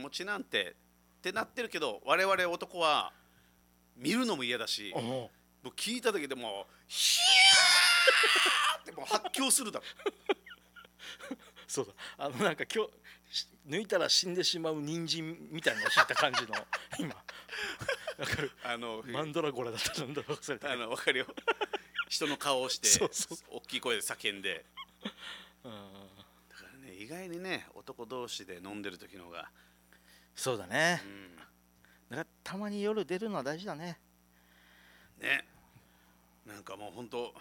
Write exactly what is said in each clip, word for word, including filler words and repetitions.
持ちなんてってなってるけど、我々男は見るのも嫌だし、もう聞いた時でもヒャーってもう発狂するだろそうだ、あのなんか今日抜いたら死んでしまう人参みたいなのを引いた感じの今わかる、 あのマンドラゴラだったなんだろう、それあの分かるよ人の顔をしてそうそう大きい声で叫んで、 うん、 だからね、意外にね男同士で飲んでる時の方が、 そうだね、 うん、 だからたまに夜出るのは大事だね。 ね、なんかもうほんと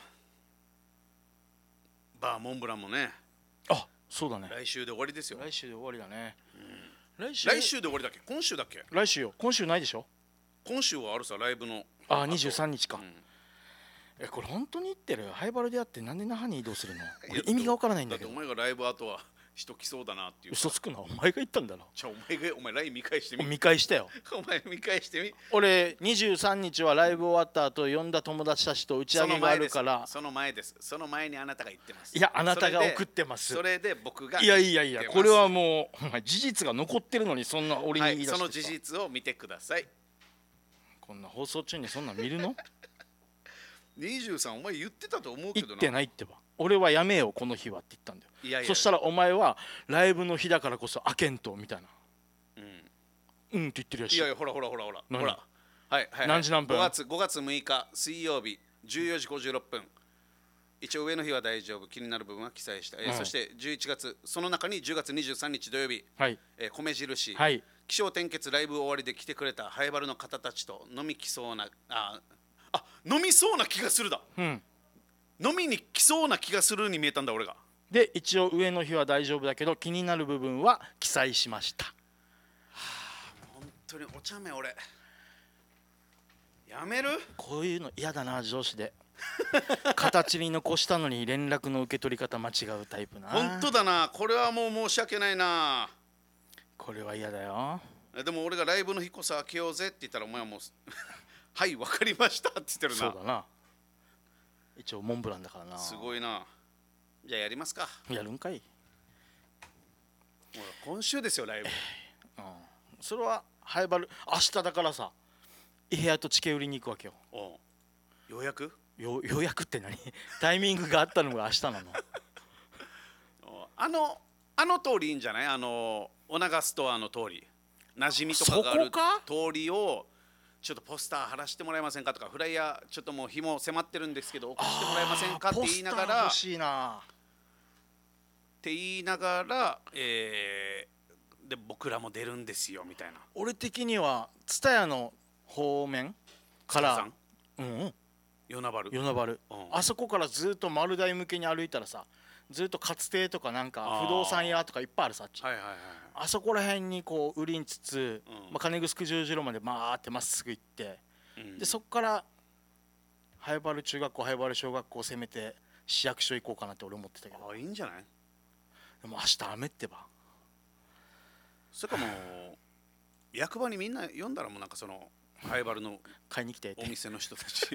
バーモンブランもね、 あ、そうだね、 来週で終わりですよ。 来週で終わりだね、 うん、 来週来週で終わりだっけ、今週だっけ。 来週よ、今週ないでしょ。 今週はあるさ、ライブの。 あ、にじゅうさんにちか、 うん、 え、これ本当に言ってる、ハイバルであってなんで那覇に移動するの、俺意味がわからないんだけど。 だってお前がライブ後は人来そうだなっていう。 嘘つくな、お前が言ったんだろ。 じゃあお前がお前ライン見返してみ。 見返したよお前見返してみ。 俺にじゅうさんにちはライブ終わった後呼んだ友達たちと打ち上げがあるから。 その前です、その前にあなたが言ってます。 いや、あなたが送ってます。 それで僕がいやいやいや、これはもうお前事実が残ってるのに、そんな俺に言い出して、 はい、その事実を見てください。 こんな放送中にそんなん見るのにじゅうさんお前言ってたと思うけどな。 言ってないってば、俺はやめようこの日はって言ったんだよ。 いやいや、 そしたらお前はライブの日だからこそ開けんとみたいな、うんうんって言ってるやし。 いやいや、ほらほらほらほら何ほら、はいはい、はい、 何時何分。 ごがつごがつむいか水曜日じゅうよじごじゅうろっぷん。一応上の日は大丈夫、気になる部分は記載した、えーうん、 そしてじゅういちがつ、その中にじゅうがつにじゅうさんにち土曜日、 はい、 えー、米印、 はい、 起承転結ライブ終わりで来てくれたハイバルの方たちと飲みきそうな、ああ、飲みそうな気がするだ、 うん、 飲みに来そうな気がするに見えたんだ俺が。 で一応上の日は大丈夫だけど気になる部分は記載しました。はあ、本当にお茶目俺やめる。 こういうの嫌だな、上司で形に残したのに連絡の受け取り方間違うタイプな。 本当だな、これはもう申し訳ないな。 これは嫌だよ。 でも俺がライブの日こそ開けようぜって言ったらお前はもうはい分かりましたって言ってるな。 そうだな、一応モンブランだからな。 すごいな。じゃあやりますか。 やるんかい。 ほら今週ですよライブ、 うん、それはハイバル明日だからさ、部屋とチケ売りに行くわけよ。 おう、ようやくよ予約って何タイミングがあったのが明日なのあのあの通りいいんじゃない、あのオナガストアの通り、馴染みとかがある通りをちょっとポスター貼らせてもらえませんかとか、フライヤーちょっともう日も迫ってるんですけど送してもらえませんかって言いながら、 欲しいなって言いながら、えー、で僕らも出るんですよみたいな。 俺的には蔦屋の方面からうんうん与那原与那原、うん、あそこからずっと丸大向けに歩いたらさ、ずっと勝亭とかなんか不動産屋とかいっぱいあるさ、あっち、 はいはいはい、 あそこら辺にこう売りつつ、 うん、 まあ、金城十字路までまーってまっすぐ行って、うん、でそこから早原中学校早原小学校を攻めて市役所行こうかなって俺思ってたけど。 あ、いいんじゃない。 でも明日雨ってば。 それかもう役場にみんな呼んだらもうなんかその早原の買いに来てお店の人たち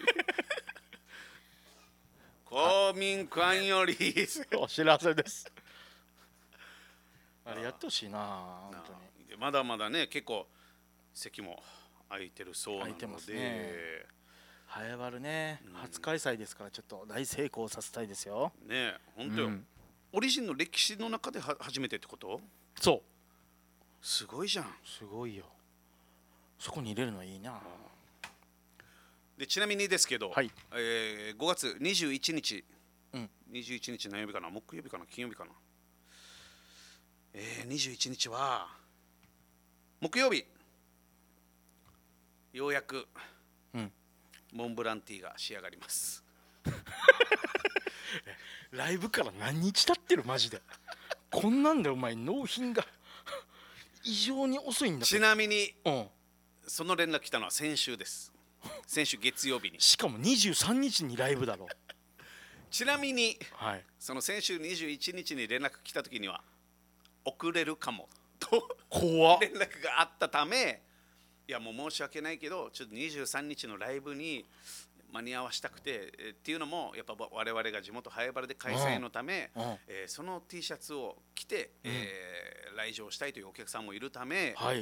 公民館よりお知らせですあれやってほしいな本当に。 まだまだね結構席も空いてるそうなので、空いてますね。 早原ね、うん、初開催ですからちょっと大成功させたいですよね。本当よ、うん、オリジンの歴史の中では初めてってこと？ そう、 すごいじゃん。 すごいよ、そこに入れるのいいな。 でちなみにですけど、はい、えー、ごがつにじゅういちにち、 うん、 にじゅういちにち何曜日かな、木曜日かな、金曜日かな、えー、にじゅういちにちは木曜日、ようやく、うん、モンブランティーが仕上がりますライブから何日経ってるマジでこんなんでお前納品が異常に遅いんだ。 ちなみに、 うん、 その連絡来たのは先週です。先週月曜日に。 しかもにじゅうさんにちにライブだろちなみに、 はい、 その先週にじゅういちにちに連絡来た時には遅れるかもと怖っ連絡があったため、いやもう申し訳ないけどちょっとにじゅうさんにちのライブに間に合わしたくて、えー、っていうのもやっぱ我々が地元早原で開催のため、うんうん、えー、その T シャツを着て、うん、えー、来場したいというお客さんもいるため、 はい、